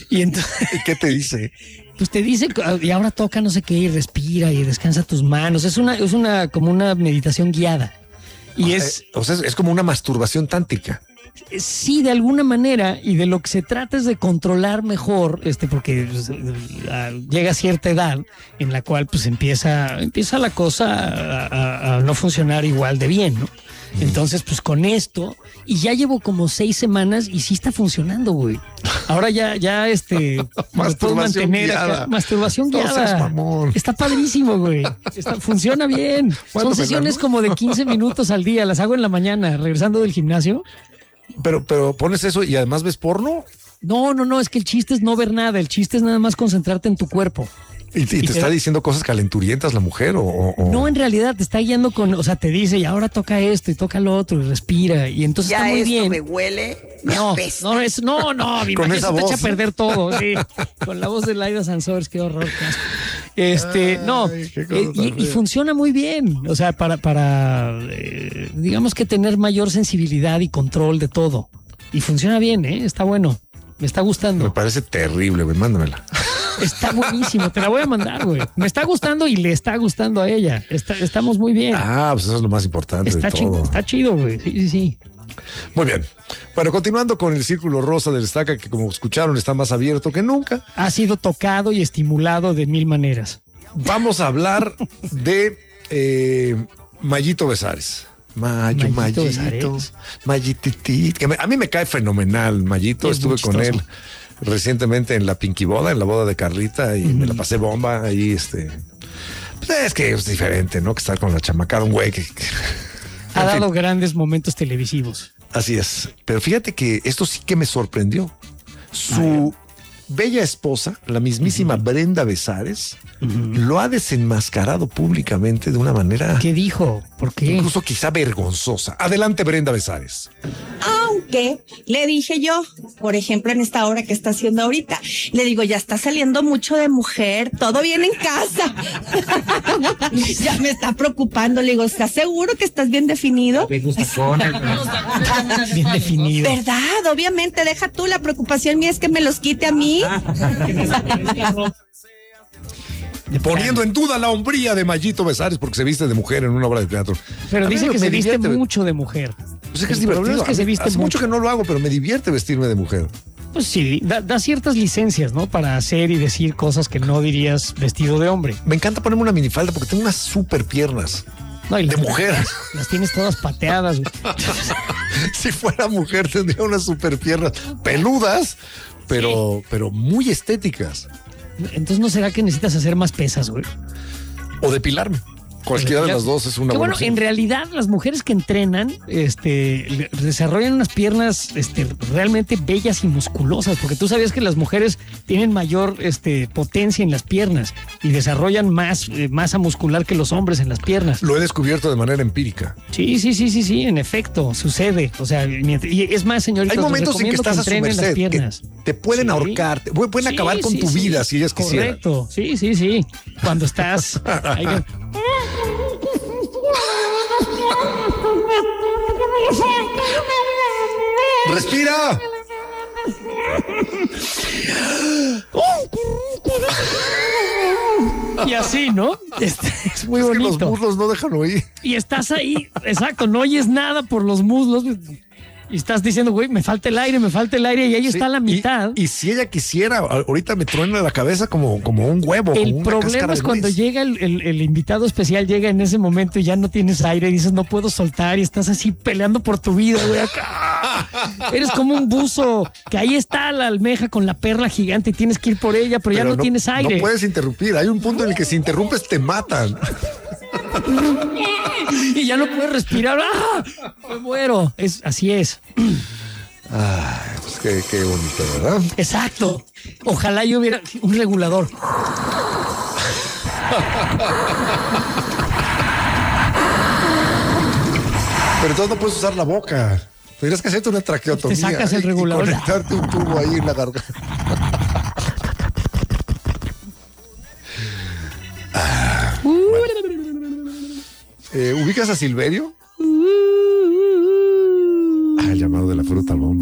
Y entonces, ¿Y qué te dice? pues te dice, y ahora toca no sé qué, y respira y descansa tus manos. Es una como una meditación guiada. Y O sea, es como una masturbación tántrica. sí, de alguna manera, y de lo que se trata es de controlar mejor, porque pues, llega a cierta edad en la cual pues empieza la cosa a no funcionar igual de bien, ¿no? Entonces, pues con esto, y ya llevo como 6 semanas y sí está funcionando, güey. Ahora ya Masturbación puedo mantener guiada. Masturbación No guiada. seas mamón. Está padrísimo, güey. Funciona bien. Son sesiones como de 15 minutos al día, las hago en la mañana, regresando del gimnasio. Pero pones eso y además ves porno No, es que el chiste es no ver nada, el chiste es nada más concentrarte en tu cuerpo. y te está diciendo cosas calenturientas la mujer o... No, en realidad te está guiando te dice, y ahora toca esto y toca lo otro y respira, y entonces Ya está muy esto bien. me huele, me No, apesta. mi Con imagen esa se te voz. echa a perder todo, sí. Con la voz de Laida Sansores, qué horror, qué asco. qué cosa tan Y fea. funciona muy bien, o sea, para digamos que tener mayor sensibilidad y control de todo. Y funciona bien, está bueno. Me está Me gustando. parece terrible, güey, mándamela. Está buenísimo, te la voy a mandar, güey. Me está gustando y le está gustando a ella. Estamos muy bien. Pues eso es lo más importante de todo. Está chido, güey. Sí. Muy bien. Bueno, continuando con el círculo rosa del Estaca, que como escucharon está más abierto que nunca. Ha sido tocado y estimulado de 1000 maneras. Vamos a hablar de Mayito Besares. Mayito Mayitití. Que a mí me cae fenomenal, Mayito. Es Estuve muy con él chistoso. recientemente en la Pinky Boda, en la boda de Carlita, y me la pasé bomba ahí, pues es que es diferente, ¿no? Que estar con la chamacada, un güey que Ha en dado fin, grandes momentos televisivos. así es. Pero fíjate que esto sí que me sorprendió. Su bella esposa, la mismísima Brenda Besares, lo ha desenmascarado públicamente de una manera ¿Qué dijo? ¿Por qué? incluso quizá vergonzosa. Adelante, Brenda Besares. Aunque le dije yo, por ejemplo, en esta obra que está haciendo ahorita, le digo, ya está saliendo mucho de mujer, todo bien en casa. Ya me está preocupando, le digo, ¿estás seguro que estás bien definido? Bien definido. ¿Verdad? Obviamente, deja tú, la preocupación mía es que me los quite a mí. Poniendo en duda la hombría de Mayito Besares porque se viste de mujer en una obra de teatro. Pero A mí dice me que se viste divierte. mucho de mujer. Pues es que es El problema divertido. es que se viste Hace mucho mucho. que no lo hago, pero me divierte vestirme de mujer. Pues sí, da ciertas licencias, ¿no? Para hacer y decir cosas que no dirías vestido de hombre. Me encanta ponerme una minifalda porque tengo unas super piernas. No, y De mujer. Las tienes todas pateadas, güey. Si fuera mujer tendría unas super piernas peludas, pero muy estéticas. Entonces, ¿no será que necesitas hacer más pesas, güey? O depilarme. Cualquiera de las dos es una Que buena bueno, en opción. realidad las mujeres que entrenan desarrollan unas piernas realmente bellas y musculosas, porque tú sabías que las mujeres tienen mayor potencia en las piernas y desarrollan más masa muscular que los hombres en las piernas. Lo he descubierto de manera empírica. Sí, en efecto, sucede. O sea, y es más, señorita, Hay momentos en que estás a su entrenen las merced, que piernas. te pueden Sí. ahorcar, pueden Sí, acabar con sí, tu sí. vida si ellas quisieran. Correcto, sí. Cuando estás ahí, ¡Respira! y así, ¿no? Es muy Es que los bonito. muslos no dejan oír. Y estás ahí, exacto, no oyes nada por los muslos. Y estás diciendo, güey, me falta el aire, y ahí está la mitad. Y si ella quisiera, ahorita me truena la cabeza como un huevo. El como una problema cáscara es de cuando nuez. llega el invitado especial, llega en ese momento y ya no tienes aire, y dices, no puedo soltar, y estás así peleando por tu vida, güey, acá. Eres como un buzo, que ahí está la almeja con la perla gigante y tienes que ir por ella, pero ya no tienes aire. No puedes interrumpir. Hay un punto en el que si interrumpes te matan. Y ya no puedes respirar. ¡Ah! Me muero. Así es. Pues qué bonito, ¿verdad? Exacto. Ojalá yo hubiera un regulador. Pero entonces no puedes usar la boca. Tendrías que hacerte una traqueotomía. Te sacas el y regulador. conectarte un tubo ahí en la garganta. ¿Ubicas a Silverio? El llamado de la fruta bomba.